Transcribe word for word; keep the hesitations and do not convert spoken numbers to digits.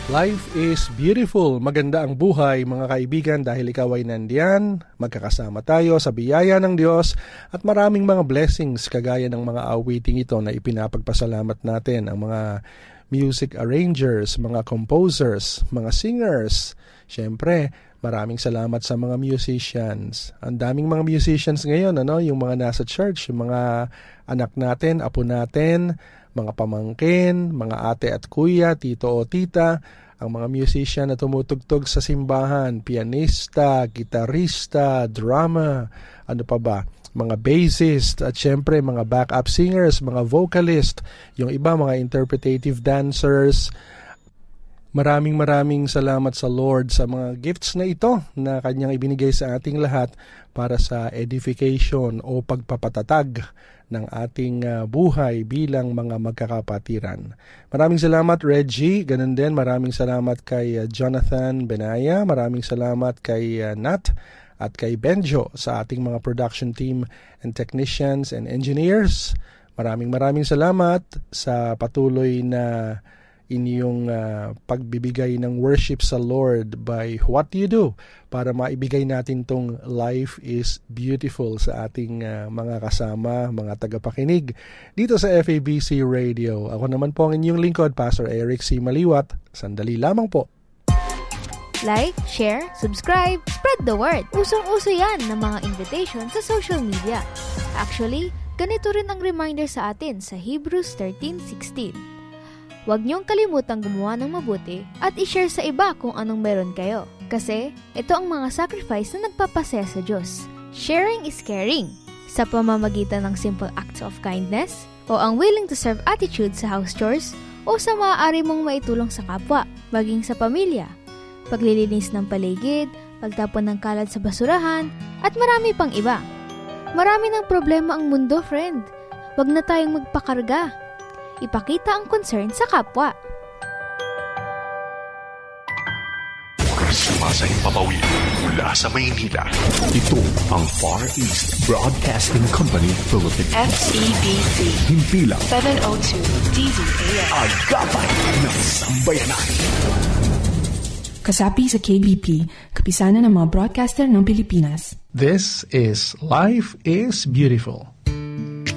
Life is beautiful. Maganda ang buhay, mga kaibigan, dahil ikaw ay nandiyan. Magkakasama tayo sa biyaya ng Diyos at maraming mga blessings kagaya ng mga awiting ito na ipinapagpasalamat natin. Ang mga music arrangers, mga composers, mga singers. Siyempre, maraming salamat sa mga musicians. Ang daming mga musicians ngayon, ano, yung mga nasa church, yung mga anak natin, apo natin, mga pamangkin, mga ate at kuya, tito o tita, ang mga musician na tumutugtog sa simbahan, pianista, gitarista, drama, ano pa ba, mga bassist, at syempre mga backup singers, mga vocalist, yung iba mga interpretative dancers. Maraming maraming salamat sa Lord sa mga gifts na ito na Kanyang ibinigay sa ating lahat para sa edification o pagpapatatag ng ating uh, buhay bilang mga magkakapatiran. Maraming salamat Reggie, ganun din maraming salamat kay uh, Jonathan Benaya, maraming salamat kay uh, Nat at kay Benjo sa ating mga production team and technicians and engineers. Maraming maraming salamat sa patuloy na inyong uh, pagbibigay ng worship sa Lord by what you do para maibigay natin tong Life is Beautiful sa ating uh, mga kasama, mga tagapakinig dito sa F A B C Radio. Ako naman po ang inyong lingkod, Pastor Eric C. Maliwat. Sandali lamang po. Like, share, subscribe, spread the word. Usong-uso yan ng mga invitation sa social media. Actually, ganito rin ang reminder sa atin sa Hebrews thirteen sixteen. Huwag niyong kalimutang gumawa ng mabuti at i-share sa iba kung anong meron kayo. Kasi ito ang mga sacrifice na nagpapasaya sa Diyos. Sharing is caring. Sa pamamagitan ng simple acts of kindness o ang willing to serve attitude sa house chores o sa maaari mong maitulong sa kapwa, maging sa pamilya. Paglilinis ng paligid, pagtapon ng kalat sa basurahan, at marami pang iba. Marami ng problema ang mundo, friend. Huwag na tayong magpakarga. Ipakita ang concern sa kapwa. Sumasayang papawid mula sa Maynila. Ito ang Far East Broadcasting Company Philippines. F E B C. Himpilang seven oh two D Z A M. Agapay ng sambayanan. Kasapi sa K B P, kapisanan ng mga broadcaster ng Pilipinas. This is Life is Beautiful.